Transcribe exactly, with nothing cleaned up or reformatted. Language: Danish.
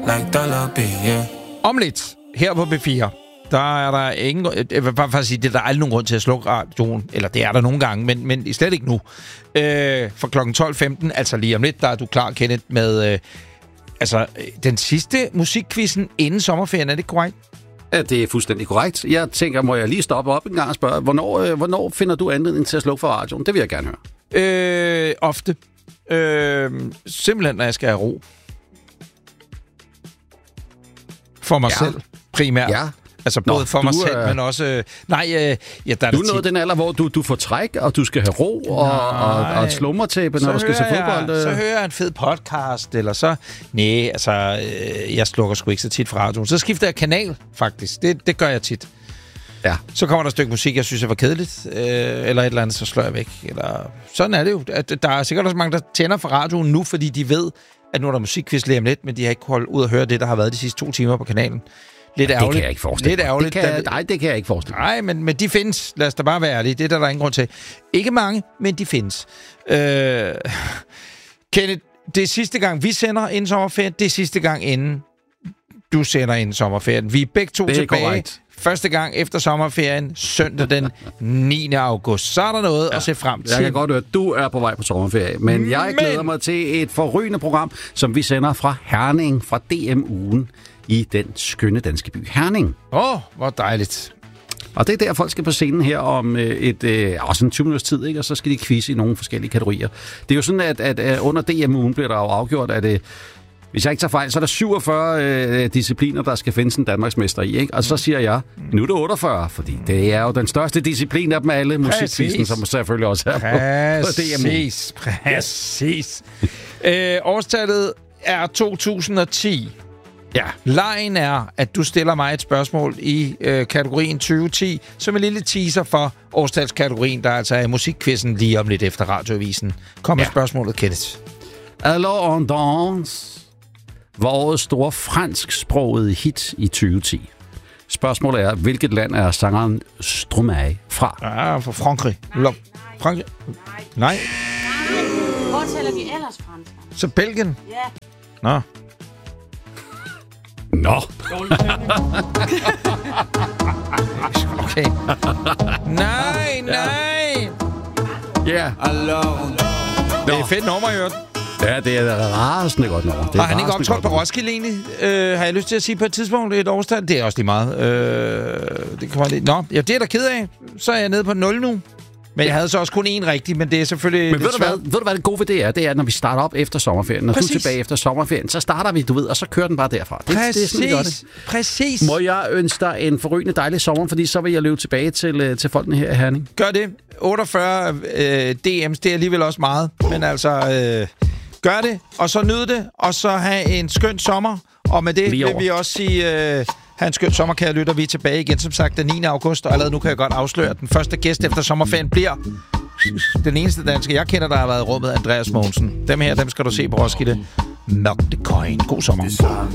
like Dalabi, yeah. Om lidt, her på B fire, der er der ingen... Jeg vil bare sige, det er der aldrig nogen grund til at slukke radioen. Eller det er der nogle gange, men, men slet ikke nu. Øh, for klokken tolv femten, altså lige om lidt, der er du klar, Kenneth, med... Øh, altså, den sidste musikquizzen inden sommerferien, er det korrekt? Ja, det er fuldstændig korrekt. Jeg tænker, må jeg lige stoppe op en gang og spørge, hvornår, øh, hvornår finder du anledning til at slukke for radioen? Det vil jeg gerne høre. Øh, ofte. Øh, simpelthen, når jeg skal have ro. For mig ja. selv, primært. Ja. Altså både Nå, for mig selv, er... men også... Øh, nej, øh, ja, der er du er tit... nået den alder, hvor du, du får træk, og du skal have ro og, og, og et slummertæppe, når du skal se fodbold. Jeg, så hører jeg en fed podcast, eller så... Nej, altså, øh, jeg slukker sgu ikke så tit fra radioen. Så skifter jeg kanal, faktisk. Det, det gør jeg tit. Ja. Så kommer der et stykke musik, jeg synes, er var kedeligt, øh, eller et eller andet, så slår jeg væk. Eller... Sådan er det jo. At der er sikkert også mange, der tænder for radioen nu, fordi de ved, at nu er der musikquiz lige om lidt, men de har ikke holdt ud at høre det, der har været de sidste to timer på kanalen. Lidt ja, ærgerligt. Det kan jeg ikke forestille Lidt ærgerligt. Det kan jeg, nej, det kan jeg ikke forestille Nej, men, men de findes. Lad os da bare være ærlige. Det er der, der er ingen grund til. Ikke mange, men de findes. Øh... Kenneth, det er sidste gang, vi sender inden sommerferien. Det er sidste gang, inden du sender inden sommerferien. Vi er begge to det er tilbage. Korrekt. Første gang efter sommerferien, søndag den niende august. Så er der noget ja, at se frem til. Jeg kan godt høre, at du er på vej på sommerferie, men jeg men... glæder mig til et forrygende program, som vi sender fra Herning, fra D M-ugen i den skønne danske by Herning. Åh, oh, hvor dejligt. Og det er der, folk skal på scenen her om et, øh, også en tyve minutters tid, ikke? Og så skal de quizze i nogle forskellige kategorier. Det er jo sådan, at, at, at under D M-ugen bliver der jo afgjort, at det hvis jeg ikke tager fejl, så er der syvogfyrre øh, discipliner, der skal findes en Danmarksmester i, ikke? Og så siger jeg, nu er det otteogfyrre, fordi det er jo den største disciplin af dem alle, musikquizzen, som selvfølgelig også er på, på D M U. Præcis, præcis. øh, årstallet er to tusind og ti. Ja. Lejen er, at du stiller mig et spørgsmål i øh, kategorien tyve ti, som en lille teaser for årstalskategorien, der altså er musikquizzen lige om lidt efter radioavisen. Kom med ja. spørgsmålet, Kenneth. Alors on danse var årets store fransk-sprogede hit i tyve ti. Spørgsmålet er, hvilket land er sangeren Stromae fra? Ja, fra Frankrig. Nej. Frankrig? Nej. Nej. Hvor tæller de ellers fransk? Så Belgien? Ja. Nå. Nå. Okay. Nej, nej. Ja. Yeah. Det er et fedt nummer, jo. Ja, det er rasende godt nummer. Har han ikke optrådt på Roskilde egentlig? Øh, har jeg lyst til at sige på et tidspunkt et årstal? Det er også lige meget. Øh, det kommer lidt. Nå, ja, det er der ked af. Så er jeg nede på nul nu. Men jeg havde så også kun én rigtig, men det er selvfølgelig... Men ved du, hvad, ved du, hvad det gode ved det er? Det er, når vi starter op efter sommerferien. Når Præcis. du er tilbage efter sommerferien, så starter vi, du ved, og så kører den bare derfra. Det, Præcis. det er sådan, vi gør det. Præcis. Må jeg ønske dig en forrygende dejlig sommer, fordi så vil jeg løbe tilbage til, til folkene her i Herning. Gør det. otteogfyrre øh, D M's, det er alligevel også meget. Men altså, øh, gør det, og så nyd det, og så have en skøn sommer. Og med det vil vi også sige... Øh, Ha' en skøn sommer, kære lytter. Vi er tilbage igen, som sagt, den niende august. Og allerede nu kan jeg godt afsløre, at den første gæst efter sommerferien bliver den eneste danske, jeg kender, der har været i rummet, Andreas Mogensen. Dem her, dem skal du se på Roskilde. Mørkte Coin. God sommer.